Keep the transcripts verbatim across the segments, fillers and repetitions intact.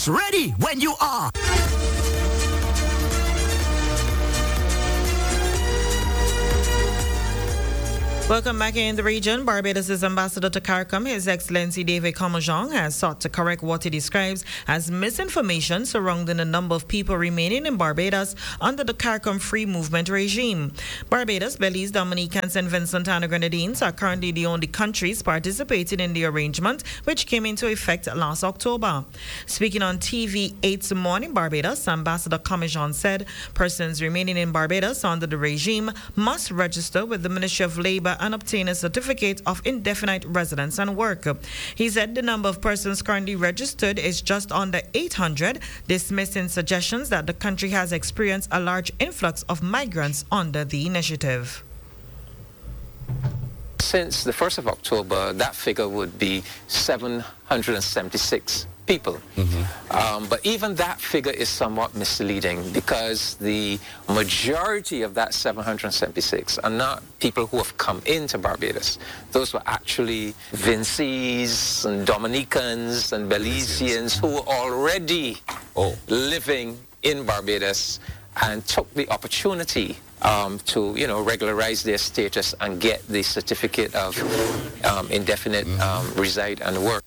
Barbados, ready when you are. Welcome back in the region. Barbados' ambassador to CARICOM, His Excellency David Comajong, has sought to correct what he describes as misinformation surrounding the number of people remaining in Barbados under the CARICOM free movement regime. Barbados, Belize, Dominica, and Saint Vincent and the Grenadines are currently the only countries participating in the arrangement, which came into effect last October. Speaking on T V eight's Morning Barbados, Ambassador Comajong said persons remaining in Barbados under the regime must register with the Ministry of Labour and obtain a certificate of indefinite residence and work. He said the number of persons currently registered is just under eight hundred, dismissing suggestions that the country has experienced a large influx of migrants under the initiative. Since the first of October, that figure would be seven hundred seventy-six people. Mm-hmm. Um, but even that figure is somewhat misleading because the majority of that seven hundred seventy-six are not people who have come into Barbados. Those were actually Vincies and Dominicans and Belizeans who were already oh. living in Barbados and took the opportunity um, to, you know, regularize their status and get the certificate of um, indefinite um, reside and work.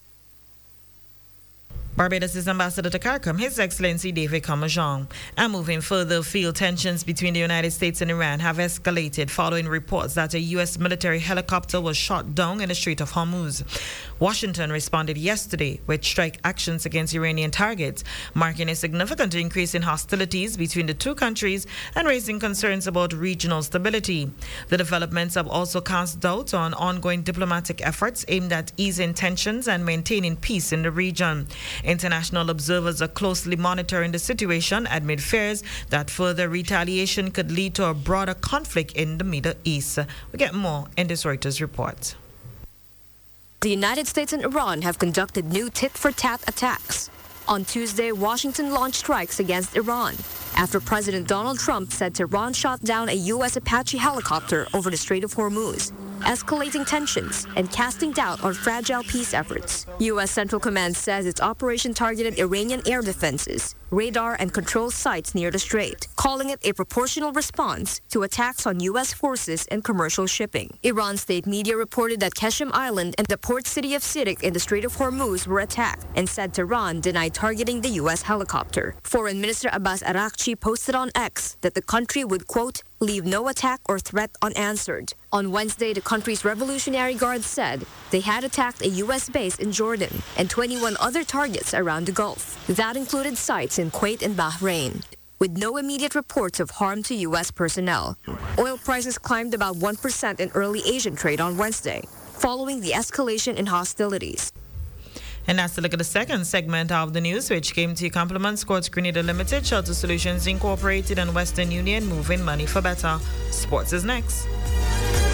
Barbados' ambassador to CARICOM, His Excellency David Comajong. And moving further afield, tensions between the United States and Iran have escalated following reports that a U S military helicopter was shot down in the Strait of Hormuz. Washington responded yesterday with strike actions against Iranian targets, marking a significant increase in hostilities between the two countries and raising concerns about regional stability. The developments have also cast doubt on ongoing diplomatic efforts aimed at easing tensions and maintaining peace in the region. International observers are closely monitoring the situation amid fears that further retaliation could lead to a broader conflict in the Middle East. We get more in this Reuters report. The United States and Iran have conducted new tit-for-tat attacks. On Tuesday, Washington launched strikes against Iran after President Donald Trump said Tehran shot down a U S Apache helicopter over the Strait of Hormuz, escalating tensions and casting doubt on fragile peace efforts. U S Central Command says its operation targeted Iranian air defenses, radar, and control sites near the strait, calling it a proportional response to attacks on U S forces and commercial shipping. Iran state media reported that Qeshm Island and the port city of Sidik in the Strait of Hormuz were attacked and said Tehran denied targeting the U S helicopter. Foreign Minister Abbas Araghchi posted on X that the country would, quote, leave no attack or threat unanswered. On Wednesday, the country's Revolutionary Guard said they had attacked a U S base in Jordan and twenty-one other targets around the Gulf. That included sites in Kuwait and Bahrain, with no immediate reports of harm to U S personnel. Oil prices climbed about one percent in early Asian trade on Wednesday, following the escalation in hostilities. And that's to look at the second segment of the news, which came to you compliments Quartz Grenada Limited, Shelter Solutions Incorporated, and Western Union, moving money for better. Sports is next.